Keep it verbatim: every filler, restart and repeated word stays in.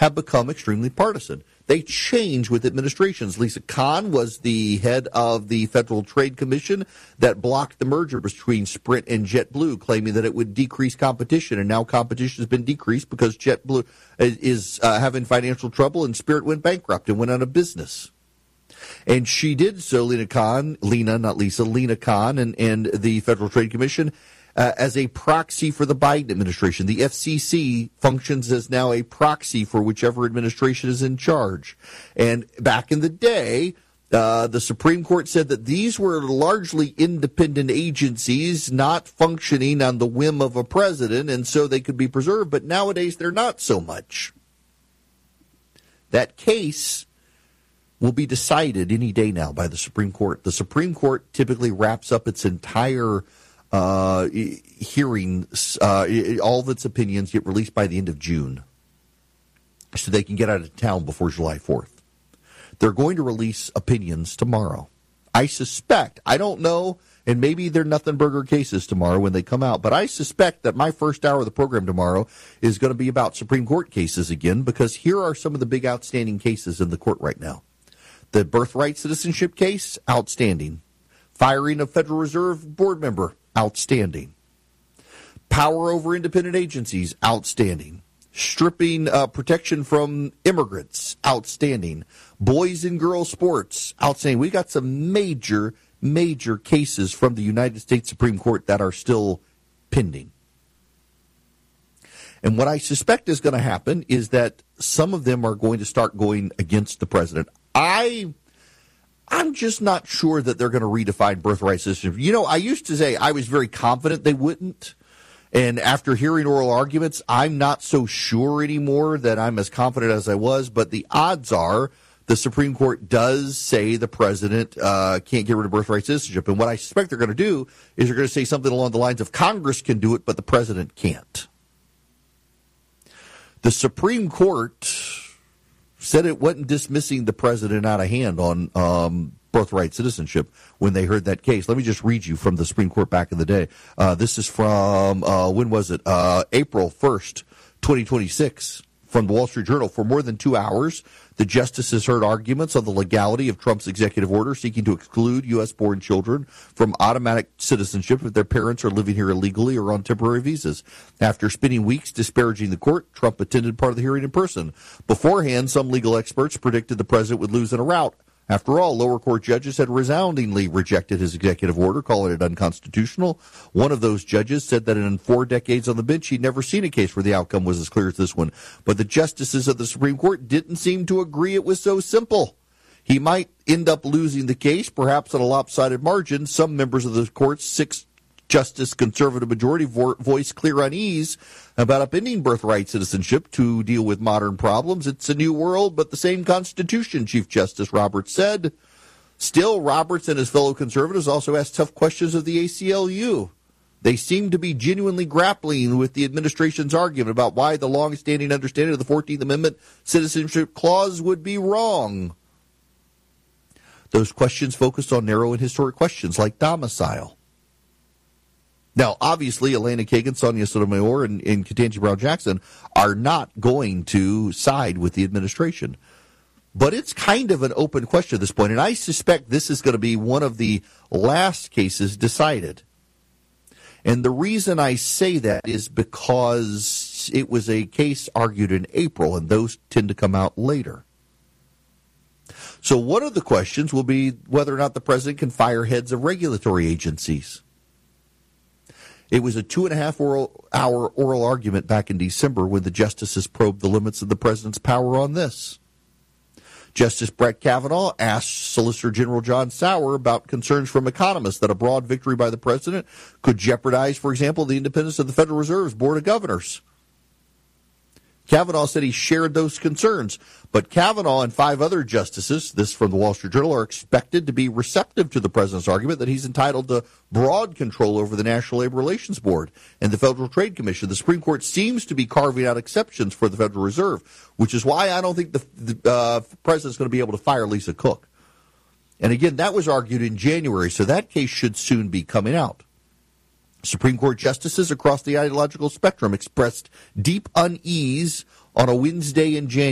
have become extremely partisan. They change with administrations. Lisa Khan was the head of the Federal Trade Commission that blocked the merger between Sprint and JetBlue, claiming that it would decrease competition. And now competition has been decreased because JetBlue is uh, having financial trouble and Spirit went bankrupt and went out of business. And she did so, Lena Khan, Lena, not Lisa, Lena Khan and, and the Federal Trade Commission, Uh, as a proxy for the Biden administration. The F C C functions as now a proxy for whichever administration is in charge. And back in the day, uh, the Supreme Court said that these were largely independent agencies not functioning on the whim of a president, and so they could be preserved. But nowadays, they're not so much. That case will be decided any day now by the Supreme Court. The Supreme Court typically wraps up its entire Uh, hearings, uh, all of its opinions get released by the end of June so they can get out of town before July fourth. They're going to release opinions tomorrow. I suspect, I don't know, and maybe they're nothing burger cases tomorrow when they come out, but I suspect that my first hour of the program tomorrow is going to be about Supreme Court cases again, because here are some of the big outstanding cases in the court right now. The birthright citizenship case, outstanding. Firing of Federal Reserve board member, outstanding. Power over independent agencies, outstanding. Stripping uh, protection from immigrants, outstanding. Boys and girls sports, outstanding. We got some major, major cases from the United States Supreme Court that are still pending. And what I suspect is going to happen is that some of them are going to start going against the president. I... I'm just not sure that they're going to redefine birthright citizenship. You know, I used to say I was very confident they wouldn't. And after hearing oral arguments, I'm not so sure anymore that I'm as confident as I was. But the odds are the Supreme Court does say the president uh, can't get rid of birthright citizenship. And what I suspect they're going to do is they're going to say something along the lines of Congress can do it, but the president can't. The Supreme Court said it wasn't dismissing the president out of hand on um, birthright citizenship when they heard that case. Let me just read you from the Supreme Court back in the day. Uh, this is from, uh, when was it? Uh, April first, twenty twenty-six, from the Wall Street Journal. For more than two hours, the justices heard arguments on the legality of Trump's executive order seeking to exclude U S-born children from automatic citizenship if their parents are living here illegally or on temporary visas. After spending weeks disparaging the court, Trump attended part of the hearing in person. Beforehand, some legal experts predicted the president would lose in a rout. After all, lower court judges had resoundingly rejected his executive order, calling it unconstitutional. One of those judges said that in four decades on the bench, he'd never seen a case where the outcome was as clear as this one. But the justices of the Supreme Court didn't seem to agree it was so simple. He might end up losing the case, perhaps on a lopsided margin. Some members of the court's six Justice conservative majority vo- voiced clear unease about upending birthright citizenship to deal with modern problems. It's a new world, but the same Constitution, Chief Justice Roberts said. Still, Roberts and his fellow conservatives also asked tough questions of the A C L U. They seem to be genuinely grappling with the administration's argument about why the long-standing understanding of the fourteenth Amendment citizenship clause would be wrong. Those questions focused on narrow and historic questions like domicile. Now, obviously, Elena Kagan, Sonia Sotomayor, and, and Ketanji Brown Jackson are not going to side with the administration. But it's kind of an open question at this point, and I suspect this is going to be one of the last cases decided. And the reason I say that is because it was a case argued in April, and those tend to come out later. So one of the questions will be whether or not the president can fire heads of regulatory agencies. It was a two-and-a-half oral, hour oral argument back in December when the justices probed the limits of the president's power on this. Justice Brett Kavanaugh asked Solicitor General John Sauer about concerns from economists that a broad victory by the president could jeopardize, for example, the independence of the Federal Reserve's Board of Governors. Kavanaugh said he shared those concerns, but Kavanaugh and five other justices, this from the Wall Street Journal, are expected to be receptive to the president's argument that he's entitled to broad control over the National Labor Relations Board and the Federal Trade Commission. The Supreme Court seems to be carving out exceptions for the Federal Reserve, which is why I don't think the, the uh, president's going to be able to fire Lisa Cook. And again, that was argued in January, so that case should soon be coming out. Supreme Court justices across the ideological spectrum expressed deep unease on a Wednesday in January.